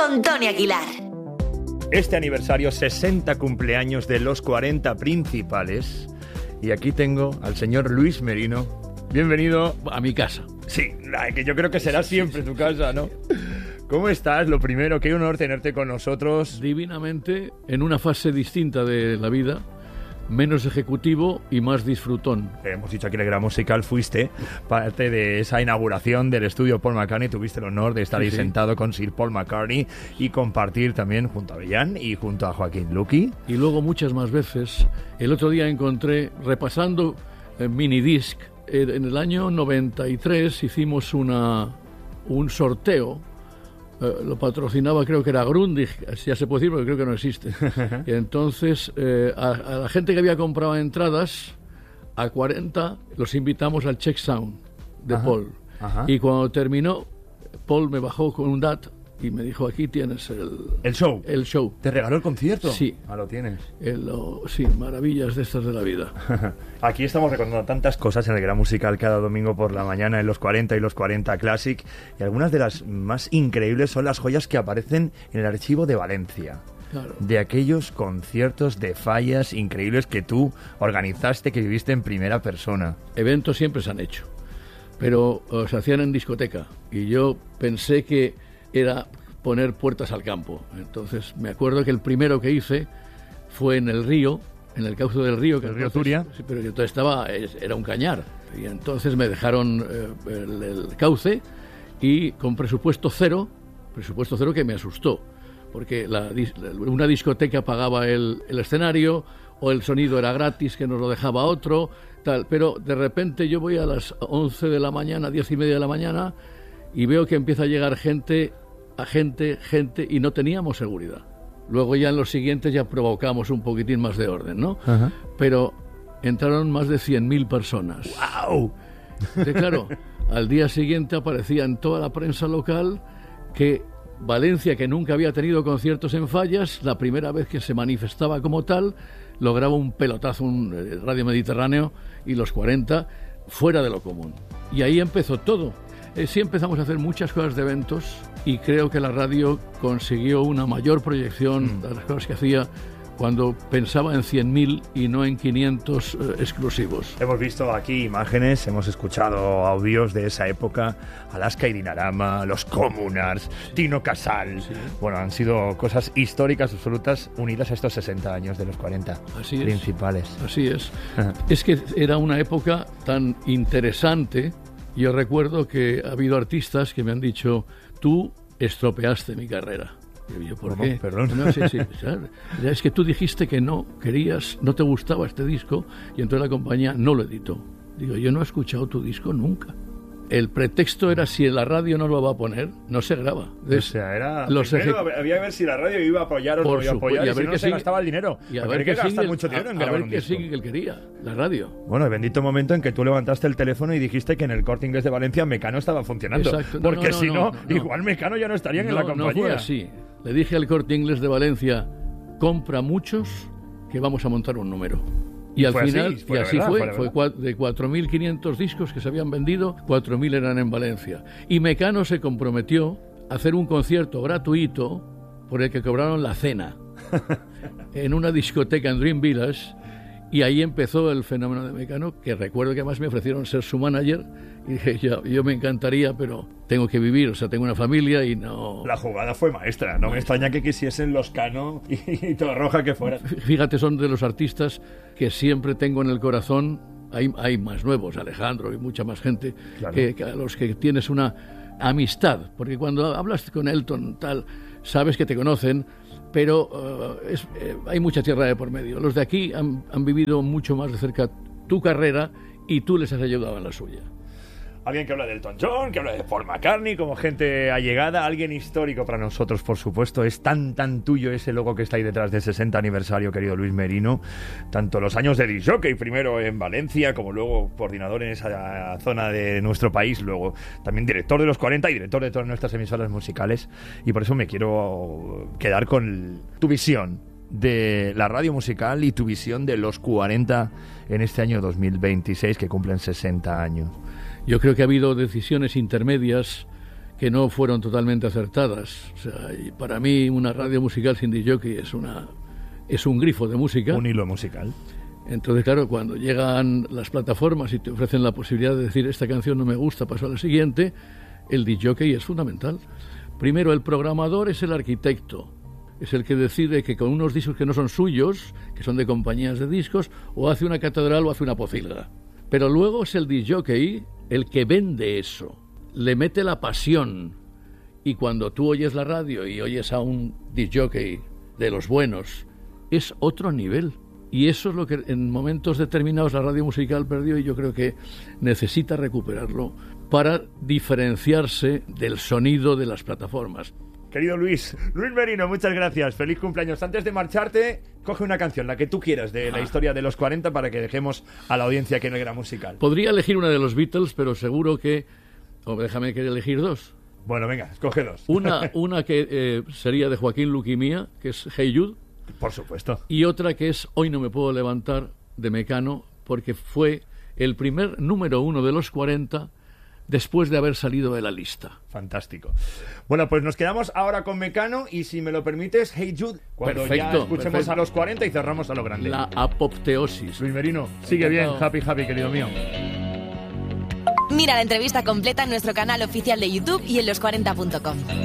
con Tony Aguilar. Este aniversario, 60 cumpleaños de los 40 principales. Y aquí tengo al señor Luis Merino. Bienvenido a mi casa. Sí, que yo creo que será siempre tu casa, ¿no? ¿Cómo estás? Lo primero, qué honor tenerte con nosotros. Divinamente, en una fase distinta de la vida, menos ejecutivo y más disfrutón. Hemos dicho aquí en el Gran Musical, fuiste parte de esa inauguración del estudio Paul McCartney, tuviste el honor de estar ahí sentado con Sir Paul McCartney y compartir también junto a Bellán y junto a Joaquín Luqui. Y luego muchas más veces. El otro día encontré, repasando minidisc, en el año 93 hicimos un sorteo. Lo patrocinaba, creo que era Grundig, ya se puede decir porque creo que no existe. Y entonces a la gente que había comprado entradas, a 40 los invitamos al Czech Sound de Paul. Y cuando terminó, Paul me bajó con un DAT y me dijo: aquí tienes el show. El show. ¿Te regaló el concierto? Sí. Lo tienes. Sí, maravillas de estas de la vida. Aquí estamos recordando tantas cosas en el Gran Musical cada domingo por la mañana, en los 40 y los 40 Classic, y algunas de las más increíbles son las joyas que aparecen en el archivo de Valencia. Claro. De aquellos conciertos de fallas increíbles que tú organizaste, que viviste en primera persona. Eventos siempre se han hecho, pero se hacían en discoteca, y yo pensé que era poner puertas al campo. Entonces me acuerdo que el primero que hice fue en el río, en el cauce del río, que el río Turia. Sí, pero que entonces era un cañar, y entonces me dejaron el cauce, y con presupuesto cero que me asustó, porque una discoteca pagaba el escenario, o el sonido era gratis, que nos lo dejaba otro, tal, pero de repente yo voy a las 11 de la mañana, 10:30 de la mañana, y veo que empieza a llegar gente, y no teníamos seguridad. Luego ya en los siguientes ya provocamos un poquitín más de orden, ¿no? Pero entraron más de 100.000 personas. ¡Wow! Claro, al día siguiente aparecía en toda la prensa local que Valencia, que nunca había tenido conciertos en fallas, la primera vez que se manifestaba como tal, lograba un pelotazo, un Radio Mediterráneo, y los 40 fuera de lo común. Y ahí empezó todo. Sí, empezamos a hacer muchas cosas de eventos, y creo que la radio consiguió una mayor proyección de las cosas que hacía cuando pensaba en 100.000 y no en 500 exclusivos. Hemos visto aquí imágenes, hemos escuchado audios de esa época: Alaska y Dinarama, los Communards, Tino Casal. Sí. Bueno, han sido cosas históricas absolutas unidas a estos 60 años de los 40 principales. Así es. Es que era una época tan interesante. Yo recuerdo que ha habido artistas que me han dicho: tú estropeaste mi carrera. Y yo, ¿por qué? Perdón. No, sí. Es que tú dijiste que no te gustaba este disco, y entonces la compañía no lo editó. Digo, yo no he escuchado tu disco nunca. El pretexto era: si la radio no lo va a poner, no se graba. O sea, era... Primero había que ver si la radio iba a apoyar o no iba a apoyar, y a ver si no se gastaba el dinero. Y a ver que gastar mucho dinero en grabar un disco. A ver qué sí que él quería, la radio. Bueno, el bendito momento en que tú levantaste el teléfono y dijiste que en el Corte Inglés de Valencia Mecano estaba funcionando. Exacto. Porque si no, igual Mecano ya no estarían en la compañía. No fue así. Le dije al Corte Inglés de Valencia: compra muchos, que vamos a montar un número. Y al final, fue de 4.500 discos que se habían vendido, 4.000 eran en Valencia. Y Mecano se comprometió a hacer un concierto gratuito por el que cobraron la cena en una discoteca en Dream Village, y ahí empezó el fenómeno de Mecano, que recuerdo que además me ofrecieron ser su manager, y dije: yo me encantaría, pero tengo que vivir, o sea, tengo una familia y no... La jugada fue maestra, no me extraña que quisiesen los Cano y Torroja que fueran. Fíjate, son de los artistas que siempre tengo en el corazón. Hay más nuevos, Alejandro y mucha más gente, claro, que a los que tienes una amistad, porque cuando hablas con Elton tal, sabes que te conocen, pero hay mucha tierra de por medio. Los de aquí han vivido mucho más de cerca tu carrera, y tú les has ayudado en la suya. Alguien que habla de Elton John, que habla de Paul McCartney como gente allegada, alguien histórico para nosotros, por supuesto. Es tan tuyo ese logo que está ahí detrás del 60 aniversario, querido Luis Merino. Tanto los años de disc jockey, primero en Valencia, como luego coordinador en esa zona de nuestro país, luego también director de los 40 y director de todas nuestras emisoras musicales. Y por eso me quiero quedar con tu visión de la radio musical y tu visión de los 40 en este año 2026, que cumplen 60 años. Yo creo que ha habido decisiones intermedias que no fueron totalmente acertadas. O sea, y para mí una radio musical sin disc jockey es un grifo de música. Un hilo musical. Entonces, claro, cuando llegan las plataformas y te ofrecen la posibilidad de decir esta canción no me gusta, paso a la siguiente, el disc jockey es fundamental. Primero, el programador es el arquitecto, es el que decide que con unos discos que no son suyos, que son de compañías de discos, o hace una catedral o hace una pocilga. Pero luego es el disc jockey el que vende eso, le mete la pasión, y cuando tú oyes la radio y oyes a un disc jockey de los buenos, es otro nivel. Y eso es lo que en momentos determinados la radio musical perdió, y yo creo que necesita recuperarlo para diferenciarse del sonido de las plataformas. Querido Luis Merino, muchas gracias. Feliz cumpleaños. Antes de marcharte, coge una canción, la que tú quieras, de la historia de los 40, para que dejemos a la audiencia que no era musical. Podría elegir una de los Beatles, pero seguro que... déjame que elegir dos. Bueno, venga, escoge dos. Una que sería de Joaquín Luquimía, que es Hey Jude. Por supuesto. Y otra que es Hoy no me puedo levantar, de Mecano, porque fue el primer número 1 de los 40 después de haber salido de la lista. Fantástico. Bueno, pues nos quedamos ahora con Mecano, y si me lo permites, Hey Jude, cuando ya escuchemos a los 40 y cerramos a lo grande. La apopteosis. Luis Merino, sigue bien. Happy, querido mío. Mira la entrevista completa en nuestro canal oficial de YouTube y en los40.com.